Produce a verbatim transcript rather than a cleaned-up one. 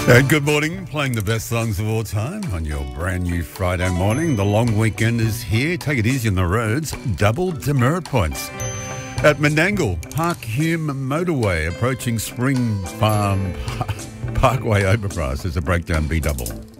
And good morning, playing the best songs of all time on your brand new Friday morning. The long weekend is here. Take it easy on the roads. Double demerit points. At Menangle, Park Hume Motorway, approaching Spring Farm Parkway overpass. There's a breakdown B double.